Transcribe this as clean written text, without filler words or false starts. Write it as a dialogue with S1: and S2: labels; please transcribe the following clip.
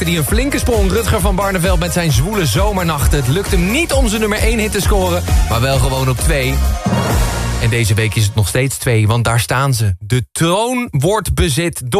S1: die een flinke sprong. Rutger van Barneveld met zijn zwoele zomernachten. Het lukt hem niet om zijn nummer 1 hit te scoren, maar wel gewoon op 2. En deze week is het nog steeds 2, want daar staan ze. De troon wordt bezit door